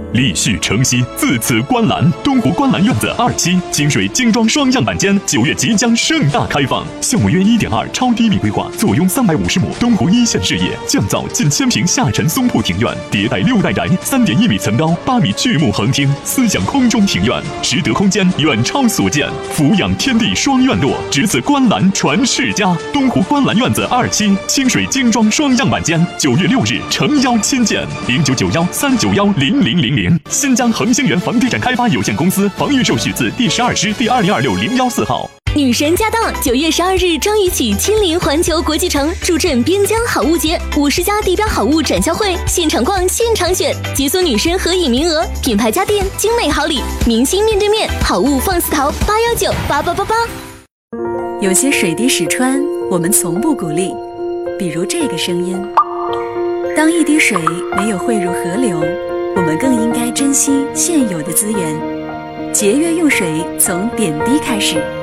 立续承袭，自此观澜。东湖观澜院子2期清水精装双样板间9月即将盛大开放，项目约1.2超低密规划，坐拥350亩东湖一线视野，降噪近1000平下沉松铺庭院，迭代6代宅，3.1米层高，8米巨幕横厅，思想空中庭院，实得空间远超所见，俯仰天地双院落，只此观澜传世家。东湖观澜院子2期清水精装双样板间9月6日诚邀亲见，0991-391-0000。新疆恒星源房地产开发有限公司房预授许字第12师第2026014号。 女神驾到！9月12日张雨绮亲临环球国际城，助阵边疆好物节，50家地标好物展销会，现场逛，现场选，解锁女神合影名额，品牌家电，精美好礼，明星面对面，好物放肆淘，8198888。 有些水滴石穿，我们从不鼓励，比如这个声音。当一滴水没有汇入河流，我们更应该珍惜现有的资源，节约用水从点滴开始。